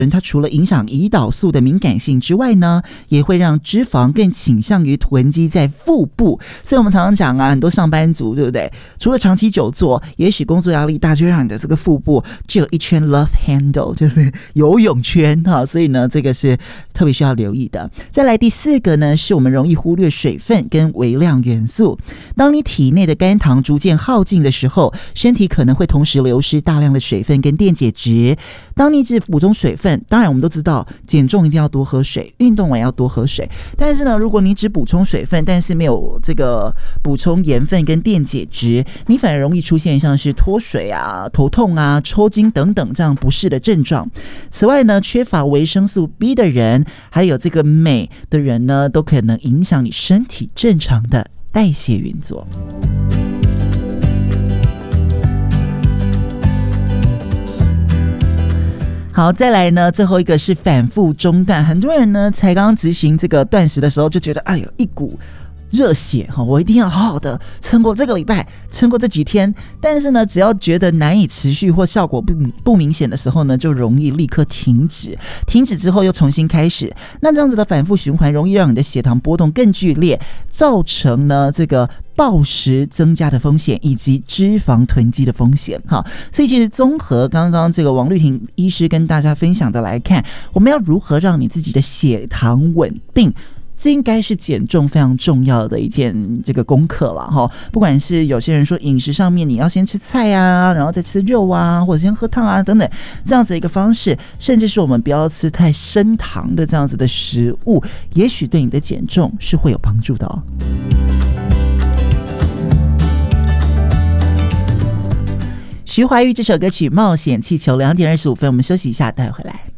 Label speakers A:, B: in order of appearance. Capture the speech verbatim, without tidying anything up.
A: 它除了影响胰岛素的敏感性之外呢，也会让脂肪更倾向于囤积在腹部。所以我们常常讲啊，很多上班族对不对？除了长期久坐，也许工作压力大，就让你的这个腹部只有一圈 love handle， 就是游泳圈哈。所以呢，这个是特别需要留意的。再来第四个呢，是我们容易忽略水分跟微量元素。当你体内的肝糖逐渐耗尽的时候，身体可能会同时流失大量的水分跟电解质。当你只补充水分，当然我们都知道减重一定要多喝水，运动完要多喝水，但是呢，如果你只补充水分，但是没有这个补充盐分跟电解质，你反而容易出现像是脱水啊、头痛啊、抽筋等等这样不适的症状。此外呢，缺乏维生素 B 的人，还有这个镁的人呢，都可能影响你身体正常的代谢运作。好，再来呢，最后一个是反复中断。很多人呢，才刚刚执行这个断食的时候，就觉得哎呦，一股热血，我一定要好好的撑过这个礼拜，撑过这几天。但是呢，只要觉得难以持续或效果 不, 不明显的时候呢，就容易立刻停止。停止之后又重新开始，那这样子的反复循环，容易让你的血糖波动更剧烈，造成呢这个暴食增加的风险，以及脂肪囤积的风险。好，所以其实综合刚刚这个王律婷医师跟大家分享的来看，我们要如何让你自己的血糖稳定，这应该是减重非常重要的一件这个功课了哈。不管是有些人说饮食上面你要先吃菜啊，然后再吃肉啊，或者先喝汤啊等等，这样子一个方式，甚至是我们不要吃太升糖的这样子的食物，也许对你的减重是会有帮助的哦。徐怀钰这首歌曲《冒险气球》，两点二十五分，我们休息一下，待会回来。